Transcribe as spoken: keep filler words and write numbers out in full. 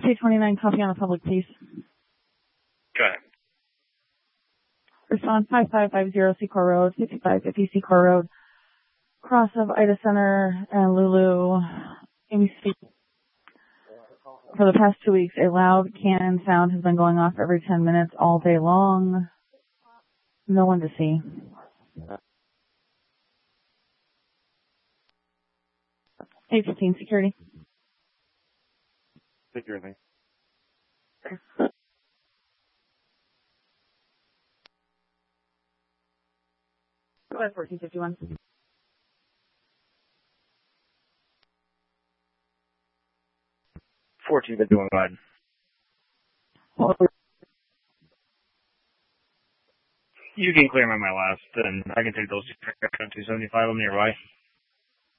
K twenty-nine, copy on a public, please. Go ahead. Respond five five five zero Secor Road, fifty-five fifty Secor Road, cross of Ida Center and Lulu. Amy speak. For the past two weeks, a loud cannon sound has been going off every ten minutes all day long. No one to see. eight fifteen, security. Security. Go ahead, fourteen fifty-one. fourteen fifty-one, go ahead. You can clear my, my last, and I can take those two seventy-five. I'm nearby.